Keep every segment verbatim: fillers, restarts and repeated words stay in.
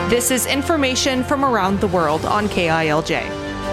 This is information from around the world on K I L J.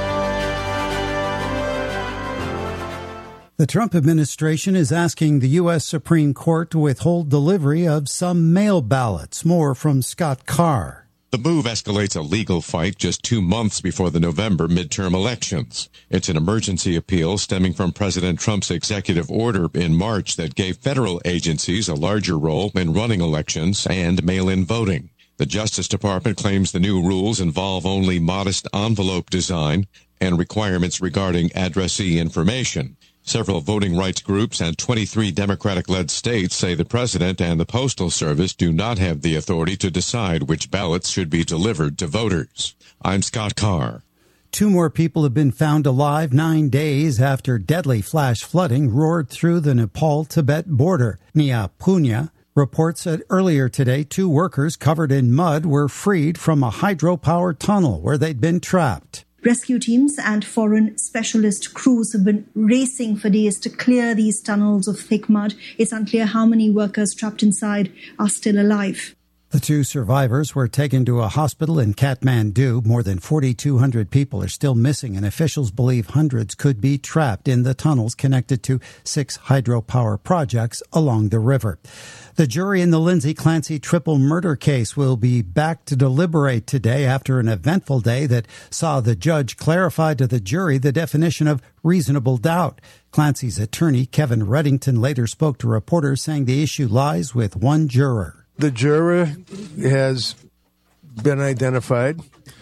The Trump administration is asking the U S Supreme Court to withhold delivery of some mail ballots. More from Scott Carr. The move escalates a legal fight just two months before the November midterm elections. It's an emergency appeal stemming from President Trump's executive order in March that gave federal agencies a larger role in running elections and mail-in voting. The Justice Department claims the new rules involve only modest envelope design and requirements regarding addressee information. Several voting rights groups and twenty-three Democratic-led states say the president and the Postal Service do not have the authority to decide which ballots should be delivered to voters. I'm Scott Carr. Two more people have been found alive nine days after deadly flash flooding roared through the Nepal-Tibet border. Nia Punya reports that earlier today, two workers covered in mud were freed from a hydropower tunnel where they'd been trapped. Rescue teams and foreign specialist crews have been racing for days to clear these tunnels of thick mud. It's unclear how many workers trapped inside are still alive. The two survivors were taken to a hospital in Kathmandu. More than forty-two hundred people are still missing, and officials believe hundreds could be trapped in the tunnels connected to six hydropower projects along the river. The jury in the Lindsay Clancy triple murder case will be back to deliberate today after an eventful day that saw the judge clarify to the jury the definition of reasonable doubt. Clancy's attorney, Kevin Reddington, later spoke to reporters saying the issue lies with one juror. The juror has been identified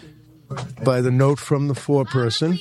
by the note from the foreperson,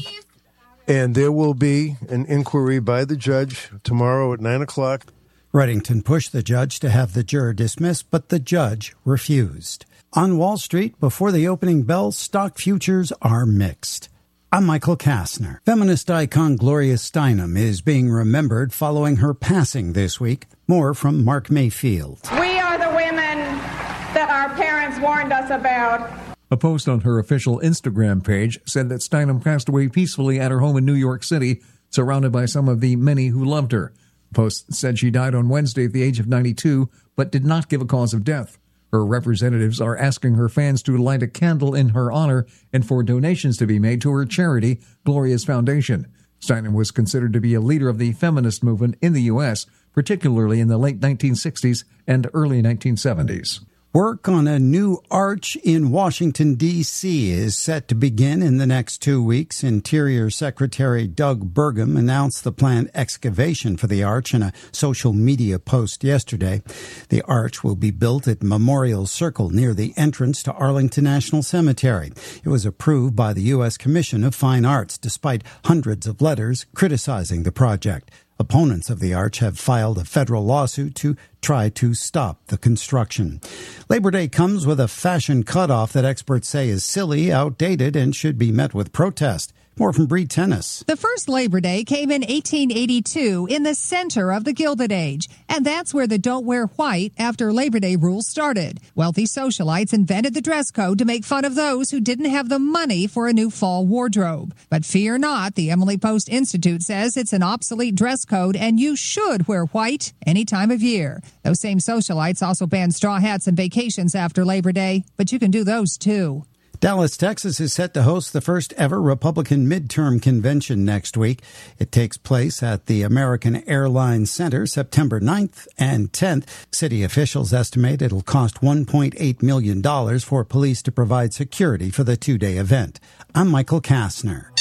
and there will be an inquiry by the judge tomorrow at nine o'clock. Reddington pushed the judge to have the juror dismissed, but the judge refused. On Wall Street, before the opening bell, stock futures are mixed. I'm Michael Kastner. Feminist icon Gloria Steinem is being remembered following her passing this week. More from Mark Mayfield. We are the women that our parents warned us about. A post on her official Instagram page said that Steinem passed away peacefully at her home in New York City, surrounded by some of the many who loved her. The post said she died on Wednesday at the age of ninety-two, but did not give a cause of death. Her representatives are asking her fans to light a candle in her honor and for donations to be made to her charity, Gloria's Foundation. Steinem was considered to be a leader of the feminist movement in the U S, particularly in the late nineteen sixties and early nineteen seventies. Work on a new arch in Washington, D C is set to begin in the next two weeks. Interior Secretary Doug Burgum announced the planned excavation for the arch in a social media post yesterday. The arch will be built at Memorial Circle near the entrance to Arlington National Cemetery. It was approved by the U S Commission of Fine Arts, despite hundreds of letters criticizing the project. Opponents of the arch have filed a federal lawsuit to try to stop the construction. Labor Day comes with a fashion cutoff that experts say is silly, outdated, and should be met with protest. More from Bree Tennis. The first Labor Day came in eighteen eighty-two in the center of the Gilded Age, and that's where the don't wear white after Labor Day rules started. Wealthy socialites invented the dress code to make fun of those who didn't have the money for a new fall wardrobe. But fear not, the Emily Post Institute says it's an obsolete dress code and you should wear white any time of year. Those same socialites also banned straw hats and vacations after Labor Day, but you can do those too. Dallas, Texas is set to host the first ever Republican midterm convention next week. It takes place at the American Airlines Center September ninth and tenth. City officials estimate it'll cost one point eight million dollars for police to provide security for the two-day event. I'm Michael Kastner.